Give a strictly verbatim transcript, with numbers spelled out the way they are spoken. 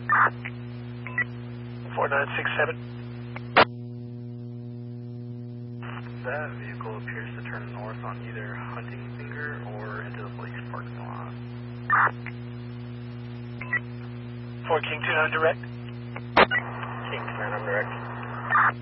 four nine six seven. That vehicle appears to turn north on either Hunting Finger or into the police parking lot. four King two nine direct. King two nine, I'm direct.